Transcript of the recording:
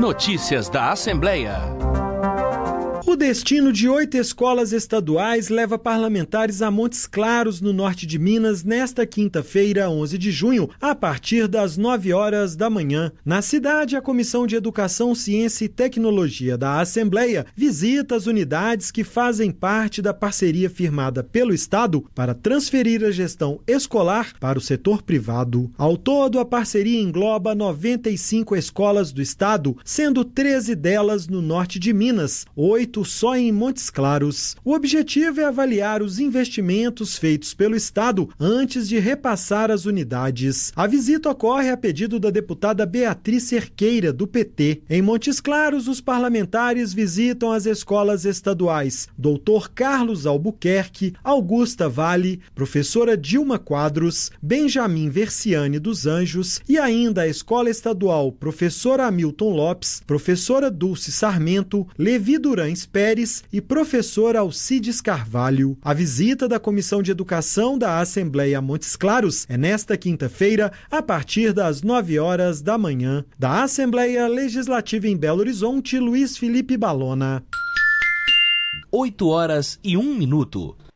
Notícias da Assembleia. O destino de 8 escolas estaduais leva parlamentares a Montes Claros, no norte de Minas, nesta quinta-feira, 11 de junho, a partir das 9 horas da manhã. Na cidade, a Comissão de Educação, Ciência e Tecnologia da Assembleia visita as unidades que fazem parte da parceria firmada pelo Estado para transferir a gestão escolar para o setor privado. Ao todo, a parceria engloba 95 escolas do Estado, sendo 13 delas no norte de Minas, 8 só em Montes Claros. O objetivo é avaliar os investimentos feitos pelo Estado antes de repassar as unidades. A visita ocorre a pedido da deputada Beatriz Cerqueira, do PT. Em Montes Claros, os parlamentares visitam as escolas estaduais Dr. Carlos Albuquerque, Augusta Vale, professora Dilma Quadros, Benjamin Versiani dos Anjos e ainda a Escola Estadual Professor Hamilton Lopes, professora Dulce Sarmento, Levi Durães Pérez e professor Alcides Carvalho. A visita da Comissão de Educação da Assembleia a Montes Claros é nesta quinta-feira, a partir das 9 horas da manhã. Da Assembleia Legislativa em Belo Horizonte, Luiz Felipe Balona. 8 horas e 1 minuto.